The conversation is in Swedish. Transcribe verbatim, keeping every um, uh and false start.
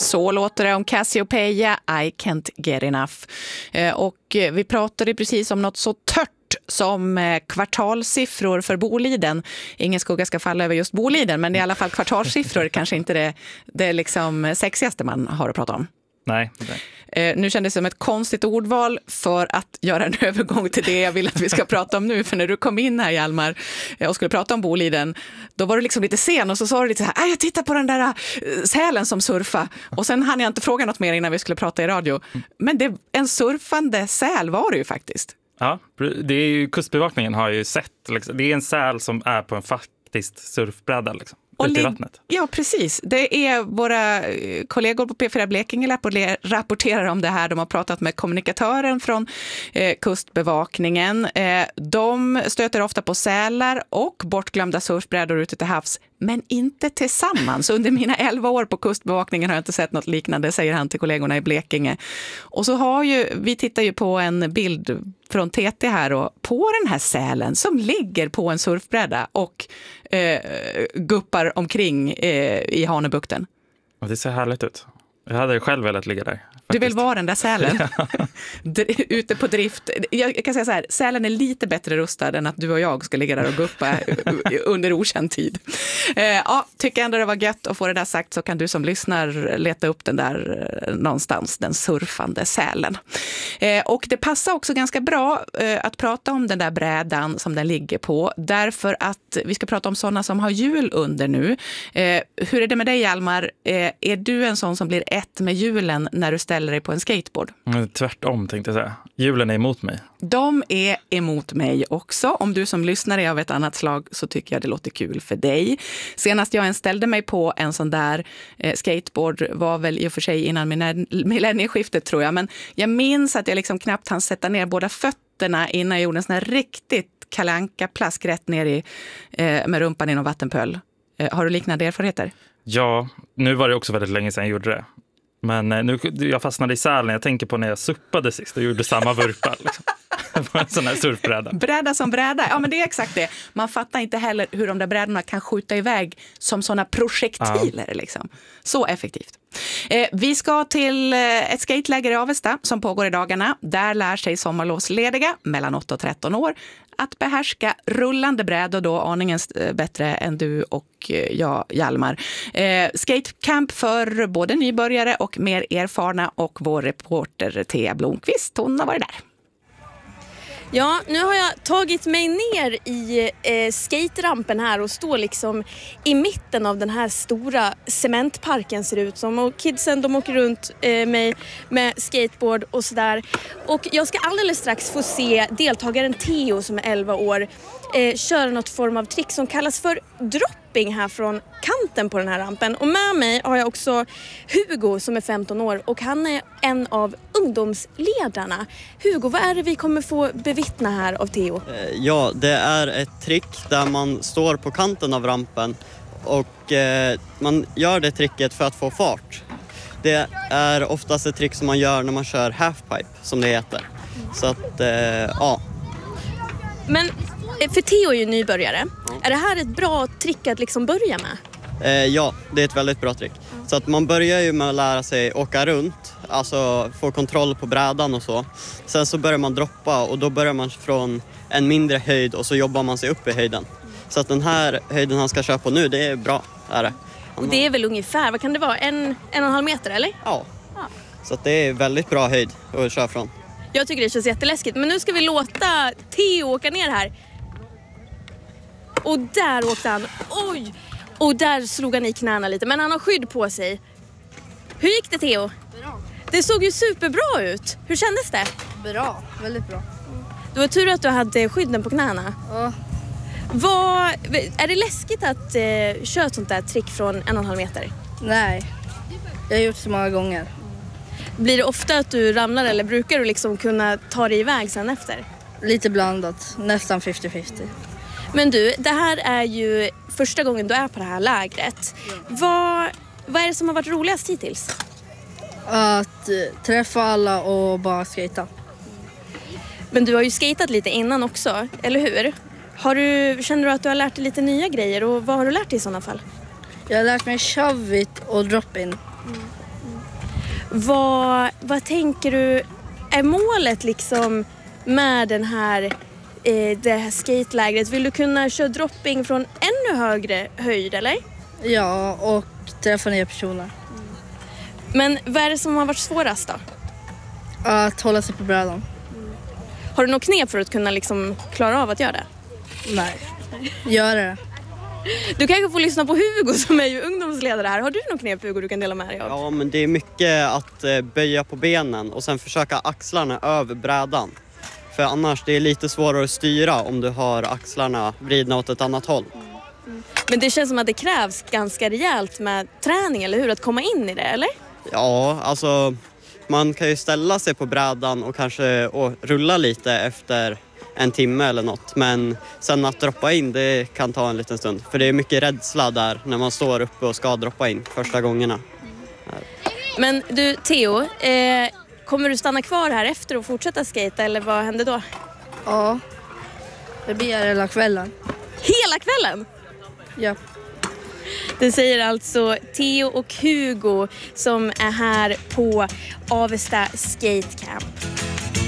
Så låter det om Cassiopeia, I can't get enough. Och vi pratade precis om något så tört som kvartalssiffror för Boliden. Ingen skugga ska falla över just Boliden, men i alla fall kvartalssiffror kanske inte det, det liksom sexigaste man har att prata om. Nej. Eh, nu kändes det som ett konstigt ordval för att göra en övergång till det jag vill att vi ska prata om nu. För när du kom in här, Hjalmar, och skulle prata om Boliden, då var du liksom lite sen och så sa du lite så här, jag tittar på den där uh, sälen som surfa. Och sen hann jag inte fråga något mer innan vi skulle prata i radio. Men det, en surfande säl var det ju faktiskt. Ja, det är ju, Kustbevakningen har ju sett, liksom, det är en säl som är på en faktiskt surfbräda liksom. Och li- ja, precis. Det är våra kollegor på P fyra Blekinge rapporterar om det här. De har pratat med kommunikatören från eh, Kustbevakningen. Eh, de stöter ofta på sälar och bortglömda surfbrädor ute till havs, men inte tillsammans. Under mina elva år på Kustbevakningen har jag inte sett något liknande, säger han till kollegorna i Blekinge. Och så har ju, vi tittar ju på en bild från T T här och på den här sälen som ligger på en surfbräda och eh, guppar omkring eh, i Hanöbukten. Och det ser härligt ut. Jag hade själv velat ligga där. Faktiskt. Du vill vara den där sälen. Ute på drift. Jag kan säga så här, sälen är lite bättre rustad än att du och jag ska ligga där och guppa under okänd tid. Ja, tycker ändå det var gött att få det där sagt, så kan du som lyssnar leta upp den där någonstans, den surfande sälen. Och det passar också ganska bra att prata om den där brädan som den ligger på, därför att vi ska prata om sådana som har hjul under nu. Hur är det med dig, Hjalmar? Är du en sån som blir ett med hjulen när du ställer dig på en skateboard? Tvärtom tänkte jag säga. Hjulen är emot mig. De är emot mig också. Om du som lyssnar är av ett annat slag så tycker jag det låter kul för dig. Senast jag än ställde mig på en sån där eh, skateboard var väl i och för sig innan millennieskiftet, tror jag. Men jag minns att jag liksom knappt hann sätta ner båda fötterna innan jag gjorde en sån här riktigt kalanka plask rätt ner i, eh, med rumpan i någon vattenpöl. Eh, har du liknande erfarenheter? Ja, nu var det också väldigt länge sedan jag gjorde det. Men nu, jag fastnade i sälen. Jag tänker på när jag suppade sist och gjorde samma vurpa. Liksom. På en sån här surfbräda. Bräda som bräda. Ja, men det är exakt det. Man fattar inte heller hur de där brädorna kan skjuta iväg som såna projektiler. Ja. Liksom. Så effektivt. Eh, vi ska till eh, ett skateläger i Avesta som pågår i dagarna. Där lär sig sommarlovslediga mellan åtta och tretton år att behärska rullande brädor, då aningen bättre än du och jag, Hjalmar. Eh, skatecamp för både nybörjare och mer erfarna, och vår reporter Thea Blomqvist, hon har varit där. Ja, nu har jag tagit mig ner i eh, skaterampen här och står liksom i mitten av den här stora cementparken, ser det ut som. Och kidsen, de åker runt eh, mig med skateboard och sådär. Och jag ska alldeles strax få se deltagaren Theo som är elva år eh, köra något form av trick som kallas för dropping här från kanten på den här rampen. Och med mig har jag också Hugo som är femton år och han är en av ungdomsledarna. Hugo, vad är det vi kommer få bevittna här av Theo? Ja, det är ett trick där man står på kanten av rampen och eh, man gör det tricket för att få fart. Det är oftast ett trick som man gör när man kör halfpipe, som det heter. Så att, eh, ja. Men för Theo är ju nybörjare. Mm. Är det här ett bra trick att liksom börja med? Eh, ja, det är ett väldigt bra trick. Så att man börjar ju med att lära sig åka runt, alltså få kontroll på brädan och så. Sen så börjar man droppa och då börjar man från en mindre höjd och så jobbar man sig upp i höjden. Så att den här höjden han ska köra på nu, det är bra. Är det. Och det är väl ungefär, vad kan det vara, en, en och en halv meter eller? Ja, ja. Så att det är väldigt bra höjd att köra från. Jag tycker det känns jätteläskigt, men nu ska vi låta Theo åka ner här. Och där åkte han, oj! Och där slog han i knäna lite, men han har skydd på sig. Hur gick det, Theo? Bra. Det såg ju superbra ut. Hur kändes det? Bra, väldigt bra. Det var tur att du hade skydden på knäna. Ja. Vad, är det läskigt att eh, köra ett sånt där trick från en och en halv meter? Nej, jag har gjort så många gånger. Blir det ofta att du ramlar eller brukar du liksom kunna ta dig iväg sen efter? Lite blandat, nästan femtio femtio. Men du, det här är ju första gången du är på det här lägret. Ja. Vad, vad är det som har varit roligast hittills? Att uh, träffa alla och bara skata. Men du har ju skatat lite innan också, eller hur? Har du, känner du att du har lärt dig lite nya grejer och vad har du lärt dig i sådana fall? Jag har lärt mig shove it och drop in. Mm. Vad, vad tänker du är målet liksom med den här, eh, det här skatelägret? Vill du kunna köra dropping från ännu högre höjd, eller? Ja, och träffa nya personer. Men vad är det som har varit svårast då? Att hålla sig på brädan. Har du något knep för att kunna liksom klara av att göra det? Nej, göra det. Du kanske får lyssna på Hugo som är ju ungdomsledare här. Har du något knep, Hugo, du kan dela med dig av? Ja, men det är mycket att eh, böja på benen och sen försöka axlarna över brädan. För annars det är lite svårare att styra om du har axlarna vridna åt ett annat håll. Men det känns som att det krävs ganska rejält med träning, eller hur? Att komma in i det, eller? Ja, alltså man kan ju ställa sig på brädan och kanske och rulla lite efter en timme eller något. Men sen att droppa in, det kan ta en liten stund. För det är mycket rädsla där när man står uppe och ska droppa in första gångerna. Men du, Theo, eh, kommer du stanna kvar här efter och fortsätta skata, eller vad händer då? Ja, det blir hela kvällen. Hela kvällen? Ja. Det säger alltså Theo och Hugo som är här på Avesta Skate Camp.